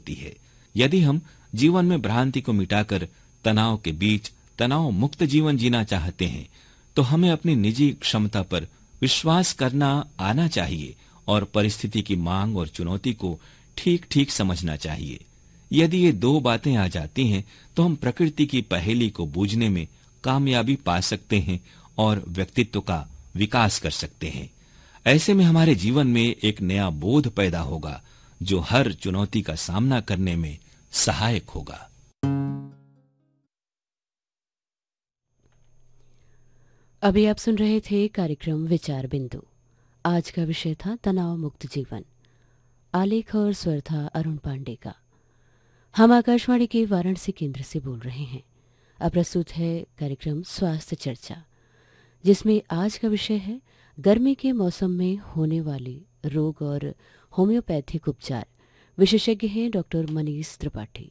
होती है। यदि हम जीवन में भ्रांति को मिटाकर तनाव के बीच तनाव मुक्त जीवन जीना चाहते हैं तो हमें अपनी निजी क्षमता पर विश्वास करना आना चाहिए और परिस्थिति की मांग और चुनौती को ठीक ठीक समझना चाहिए। यदि ये दो बातें आ जाती हैं तो हम प्रकृति की पहेली को बूझने में कामयाबी पा सकते हैं और व्यक्तित्व का विकास कर सकते हैं। ऐसे में हमारे जीवन में एक नया बोध पैदा होगा जो हर चुनौती का सामना करने में सहायक होगा। अभी आप सुन रहे थे कार्यक्रम विचार बिंदु। आज का विषय था तनाव मुक्त जीवन। आलेख और स्वर था अरुण पांडे का। हम आकाशवाणी के वाराणसी केंद्र से बोल रहे हैं। अब प्रस्तुत है कार्यक्रम स्वास्थ्य चर्चा, जिसमें आज का विषय है गर्मी के मौसम में होने वाले रोग और होम्योपैथिक उपचार। विशेषज्ञ हैं डॉक्टर मनीष त्रिपाठी।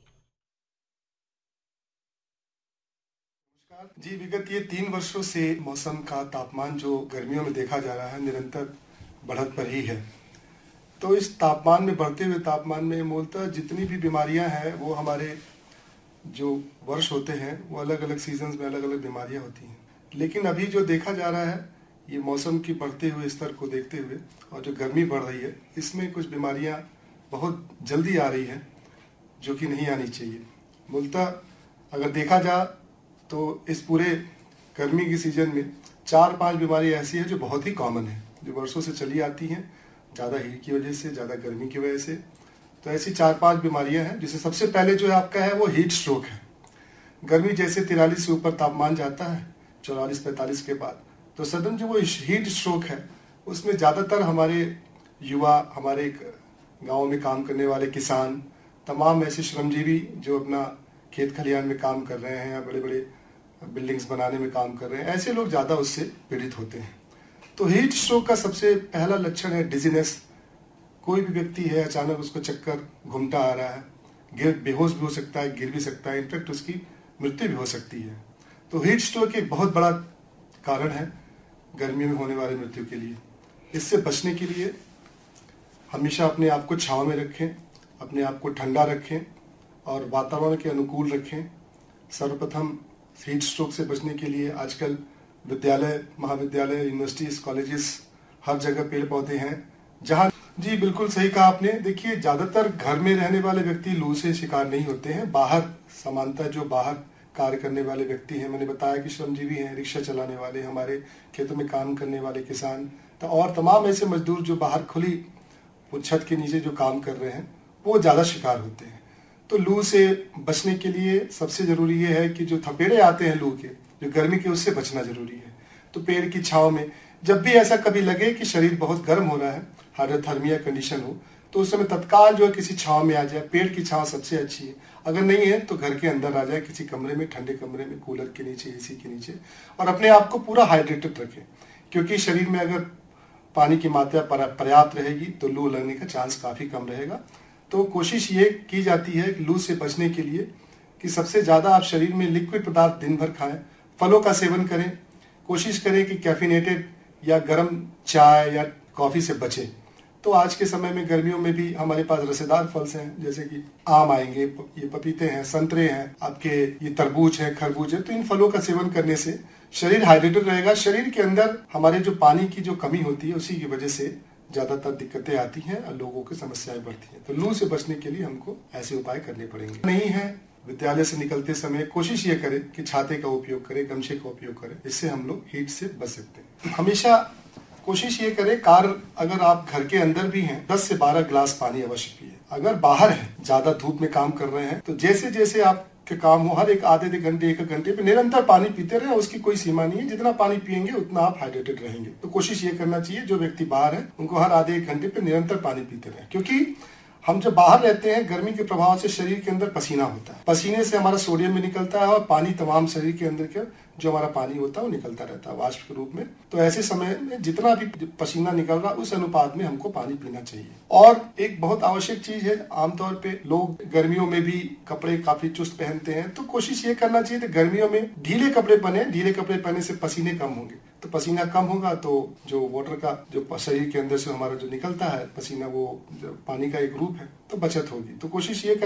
जी, विगत ये 3 वर्षों से मौसम का तापमान जो गर्मियों में देखा जा रहा है निरंतर बढ़त पर ही है। तो इस तापमान में, बढ़ते हुए तापमान में मूलतः जितनी भी बीमारियां हैं वो हमारे जो वर्ष होते हैं वो अलग अलग सीजन्स में अलग अलग बीमारियां होती हैं। लेकिन अभी जो देखा जा रहा है ये मौसम की बढ़ते हुए स्तर को देखते हुए और जो गर्मी बढ़ रही है इसमें कुछ बीमारियां बहुत जल्दी आ रही हैं जो कि नहीं आनी चाहिए। मूलतः अगर देखा जा तो इस पूरे गर्मी के सीजन में 4-5 बीमारी ऐसी है जो बहुत ही कॉमन है, जो वर्षों से चली आती हैं, ज़्यादा हीट की वजह से, ज़्यादा गर्मी की वजह से। तो ऐसी 4-5 बीमारियां हैं जिससे सबसे पहले जो है आपका है वो हीट स्ट्रोक है। गर्मी जैसे 43 से ऊपर तापमान जाता है 44-45 के बाद, तो सडन जो वो हीट स्ट्रोक है उसमें ज़्यादातर हमारे युवा, हमारे गाँव में काम करने वाले किसान, तमाम ऐसे श्रमजीवी जो अपना खेत खलिहान में काम कर रहे हैं या बड़े बड़े बिल्डिंग्स बनाने में काम कर रहे हैं, ऐसे लोग ज़्यादा उससे पीड़ित होते हैं। तो हीट स्ट्रोक का सबसे पहला लक्षण है डिजीनेस। कोई भी व्यक्ति है अचानक उसको चक्कर, घुमटा आ रहा है, बेहोश भी हो सकता है, गिर भी सकता है, इनफैक्ट उसकी मृत्यु भी हो सकती है। तो हीट स्ट्रोक एक बहुत बड़ा कारण है गर्मियों में होने वाली मृत्यु के लिए। इससे बचने के लिए हमेशा अपने आप को छांव में रखें, अपने आप को ठंडा रखें और वातावरण के अनुकूल रखें। सर्वप्रथम हीट स्ट्रोक से बचने के लिए आजकल विद्यालय, महाविद्यालय, यूनिवर्सिटीज, कॉलेजेस, हर जगह पेड़ पौधे हैं जहां। जी बिल्कुल सही कहा आपने। देखिए, ज्यादातर घर में रहने वाले व्यक्ति लू से शिकार नहीं होते हैं। बाहर समानता जो बाहर कार्य करने वाले व्यक्ति हैं, मैंने बताया कि श्रमजीवी हैं, रिक्शा चलाने वाले, हमारे खेतों में काम करने वाले किसान, तो और तमाम ऐसे मजदूर जो बाहर खुली छत के नीचे जो काम कर रहे हैं वो ज्यादा शिकार होते हैं। तो लू से बचने के लिए सबसे जरूरी ये है कि जो थपेड़े आते हैं लू के, जो गर्मी के, उससे बचना जरूरी है। तो पेड़ की छांव में जब भी ऐसा कभी लगे कि शरीर बहुत गर्म हो रहा है, हाइड्रोथर्मिया कंडीशन हो, तो उस समय तत्काल जो है किसी छांव में आ जाए। पेड़ की छांव सबसे अच्छी है। अगर नहीं है तो घर के अंदर आ जाए, किसी कमरे में, ठंडे कमरे में, कूलर के नीचे, एसी के नीचे, और अपने आप को पूरा हाइड्रेटेड रखें। क्योंकि शरीर में अगर पानी की मात्रा पर्याप्त रहेगी तो लू लगने का चांस काफी कम रहेगा। तो कोशिश ये की जाती है कि लू से बचने के लिए कि सबसे ज्यादा आप शरीर में लिक्विड पदार्थ दिन भर खाएं, फलों का सेवन करें, कोशिश करें कि कैफिनेटेड या गर्म चाय या कॉफी से बचें। तो आज के समय में गर्मियों में भी हमारे पास रसेदार फल हैं, जैसे कि आम आएंगे, ये पपीते हैं, संतरे हैं, आपके ये तरबूज है, खरबूज है। तो इन फलों का सेवन करने से शरीर हाइड्रेटेड रहेगा। शरीर के अंदर हमारे जो पानी की जो कमी होती है उसी की वजह से ज्यादातर दिक्कतें आती हैं और लोगों की समस्याएं बढ़ती हैं। तो लू से बचने के लिए हमको ऐसे उपाय करने पड़ेंगे। नहीं है, विद्यालय से निकलते समय कोशिश ये करें कि छाते का उपयोग करें, गमछे का उपयोग करें। इससे हम लोग हीट से बच सकते हैं। हमेशा कोशिश ये करें, अगर आप घर के अंदर भी हैं 10 से 12 गिलास पानी अवश्य पिए। अगर बाहर है, ज्यादा धूप में काम कर रहे हैं, तो जैसे जैसे आप के काम हो, हर एक आधे घंटे, 1 घंटे पे निरंतर पानी पीते रहे। उसकी कोई सीमा नहीं है, जितना पानी पिएंगे उतना आप हाइड्रेटेड रहेंगे। तो कोशिश ये करना चाहिए जो व्यक्ति बाहर है उनको हर आधे 1 घंटे पे निरंतर पानी पीते रहे। क्योंकि हम जब बाहर रहते हैं, गर्मी के प्रभाव से शरीर के अंदर पसीना होता है, पसीने से हमारा सोडियम भी निकलता है और पानी तमाम शरीर के अंदर के जो हमारा पानी होता है वो निकलता रहता है वाष्प के रूप में। तो ऐसे समय में जितना भी पसीना निकल रहा उस अनुपात में हमको पानी पीना चाहिए। और एक बहुत आवश्यक चीज है, आमतौर पे लोग गर्मियों में भी कपड़े काफी चुस्त पहनते हैं, तो कोशिश ये करना चाहिए कि गर्मियों में ढीले कपड़े पहने। ढीले कपड़े पहनने से पसीने कम होंगे, तो पसीना कम होगा तो जो वाटर का जो शरीर के अंदर से हमारा जो निकलता है पसीना, वो पानी का एक रूप है, तो बचत होगी। तो कोशिश ये